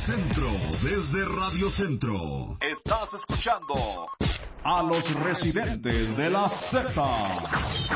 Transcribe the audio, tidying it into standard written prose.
Centro, desde Radio Centro. Estás escuchando a los residentes de la Z.